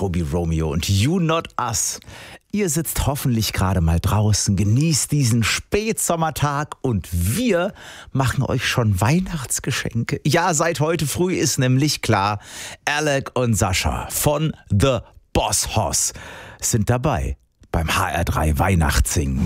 Toby Romeo und You Not Us. Ihr sitzt hoffentlich gerade mal draußen, genießt diesen Spätsommertag und wir machen euch schon Weihnachtsgeschenke. Ja, seit heute früh ist nämlich klar, Alec und Sascha von The Boss Hoss sind dabei beim HR3 Weihnachtssingen.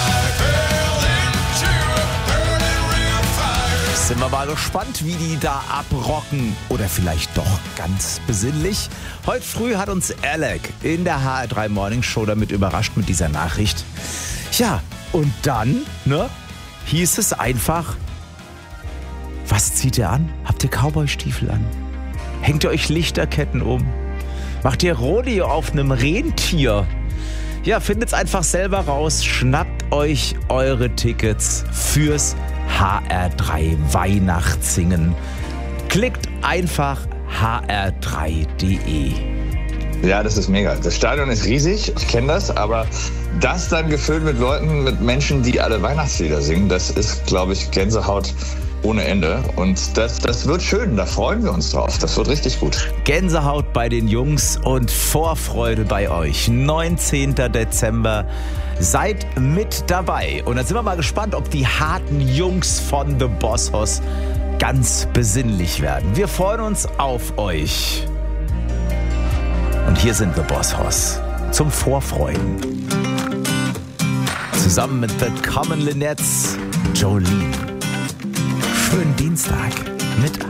Sind wir mal gespannt, wie die da abrocken. Oder vielleicht doch ganz besinnlich. Heute früh hat uns Alec in der HR3 Morning Show damit überrascht mit dieser Nachricht. Ja, und dann, hieß es einfach, was zieht ihr an? Habt ihr Cowboystiefel an? Hängt ihr euch Lichterketten um? Macht ihr Rodeo auf einem Rentier? Ja, findet's einfach selber raus. Schnappt euch eure Tickets fürs HR3 Weihnachtssingen. Klickt einfach hr3.de. Ja, das ist mega. Das Stadion ist riesig, ich kenne das, aber das dann gefüllt mit Leuten, mit Menschen, die alle Weihnachtslieder singen, das ist, glaube ich, Gänsehaut ohne Ende. Und das wird schön, da freuen wir uns drauf. Das wird richtig gut. Gänsehaut bei den Jungs und Vorfreude bei euch. 19. Dezember. Seid mit dabei. Und dann sind wir mal gespannt, ob die harten Jungs von The Boss Hoss ganz besinnlich werden. Wir freuen uns auf euch. Und hier sind The Boss Hoss zum Vorfreuen. Zusammen mit The Common Linnets, Jolene. Schönen Dienstag mit